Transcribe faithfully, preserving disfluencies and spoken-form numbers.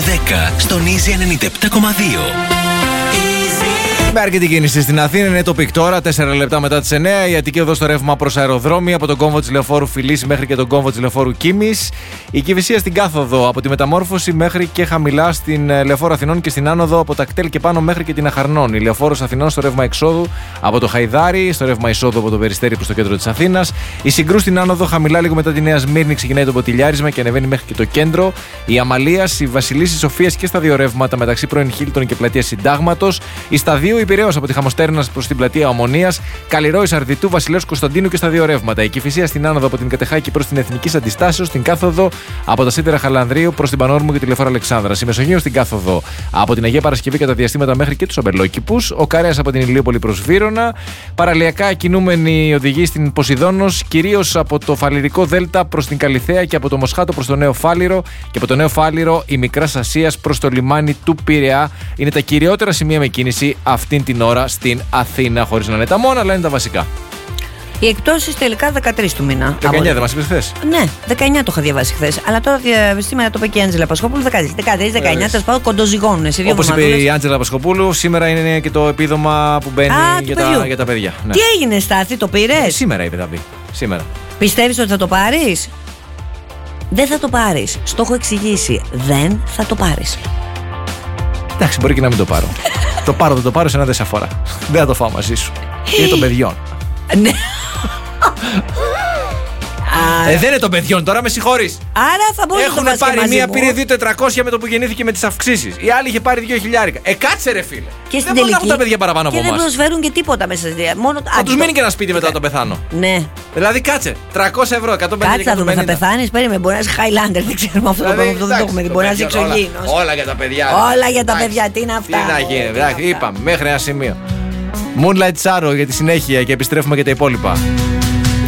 δέκα στον Easy ενενήντα επτά κόμμα δύο. Με αρκετή κίνηση στην Αθήνα, είναι το πικ τώρα, τέσσερα λεπτά μετά τις εννιά. Η Αττική οδός στο ρεύμα προς αεροδρόμια, από τον κόμβο της Λεωφόρου Φιλής μέχρι και τον κόμβο της Λεωφόρου Κίμης. Η Κηφισία στην κάθοδο από τη Μεταμόρφωση μέχρι και χαμηλά στην Λεωφόρο Αθηνών και στην άνοδο από τα κτέλ και πάνω μέχρι και την Αχαρνών. Η Λεωφόρος Αθηνών στο ρεύμα εξόδου από το Χαϊδάρι, στο ρεύμα εισόδου από το Περιστέρι προς το κέντρο της Αθήνας. Η Συγκρού στην άνοδο χαμηλά λίγο μετά τη Νέα Σμύρνη ξεκινάει το ποτηλιάρισμα και ανεβαίνει μέχρι και το κέντρο. Η Αμαλίας, η Βασιλίσσης Σοφίας και στα δύο ρεύματα μεταξύ πρώην Χίλτον και πλατείας Συντάγματος. Η Σταδίου, η Πειραιώς από τη Χαμοστέρνας προς την πλατεία Ομονίας. Καλλιρόης Αρδιτού, Βασιλέως Κωνσταντίνου και στα δύο ρεύματα. Η Κηφισία στην άνοδο από την Κατεχάκη προς την Εθνικής Αντιστάσεως. Στην κάθοδο από τα Σίδερα Χαλανδρίου προς την Πανόρμου και τη Λεωφόρο Αλεξάνδρας. Η Μεσογείο στην κάθοδο από την Αγία Παρασκευή κατά διαστήματα μέχρι και τους Αμπελόκηπους. Ο Καρέας από την Ηλιούπολη προς Βύρωνα. Παραλιακά κινούμενοι οδηγοί στην Ποσειδώνος, κυρίως από το Φαλιρικό Δέλτα προς την Καλιθέα και από το Μοσχάτο προς το Νέο Φάληρο. Και από το Νέο Φάληρο η Μικράς Ασίας προς το λιμάνι του Πειραιά. Είναι τα κυριότερα σημεία με κίνηση αυτήν την ώρα στην Αθήνα, χωρίς να είναι τα μόνα, αλλά είναι τα βασικά. Οι εκπτώσεις τελικά δεκατρείς του μήνα. δεκαεννιά δεν μας είπες χθες? Ναι, δεκαεννιά το είχα διαβάσει χθες. Αλλά τώρα σήμερα το είπε και η Άντζελα Πασχόπουλου. δεκατρείς, δεκαεννιά, τέλος πάντων κοντοζυγώνουν. Όπως είπε η Άντζελα Πασχοπούλου, σήμερα είναι και το επίδομα που μπαίνει Α, για, τα, για τα παιδιά. Ναι. Τι έγινε, Στάθη, το πήρες? Ε, σήμερα είπε θα μπει. Σήμερα. Πιστεύεις ότι θα το πάρεις? Δεν θα το πάρεις. Στο έχω εξηγήσει. Δεν θα το πάρεις. Εντάξει, μπορεί και να μην το πάρω. Το πάρω, δεν το πάρω, σε ένα δεν σε αφορά. Δεν θα το φάω μαζί σου. Είναι των παιδιών. Ναι. Ε, δεν είναι των παιδιών, τώρα με συγχωρείς. Άρα θα μπορούσε να το Έχουν πάρει μαζί μία, μου. πήρε δύο χιλιάδες τετρακόσια με το που γεννήθηκε με τις αυξήσεις. Η άλλη είχε πάρει δύο χιλιάρικα. Ε, κάτσε ρε φίλε. Και στην δεν μπορούν να τελική. έχουν τα παιδιά παραπάνω από Και δεν εμάς. προσφέρουν και τίποτα μέσα στη δουλειά. Μόνο... Θα τους μείνει και ένα σπίτι μετά να το πεθάνω. Ναι. Δηλαδή κάτσε. τριακόσια ευρώ, εκατόν πενήντα. Κάτσε να δούμε, θα πεθάνεις. Περίμενε, μπορεί να είσαι Highlander, δεν ξέρουμε αυτό το Δηλαδή, πράγμα. Αυτό δεν το έχουμε δει. Μπορεί να είσαι εξωγήινος. Όλα για τα παιδιά. Όλα για τα παιδιά, τι είναι αυτά. Τι να γίνει, εντάξει, είπαμε μέχρι ένα σημείο. Moonlight Sorrow για τη συνέχεια και επιστρέφουμε και τα υπόλοιπα.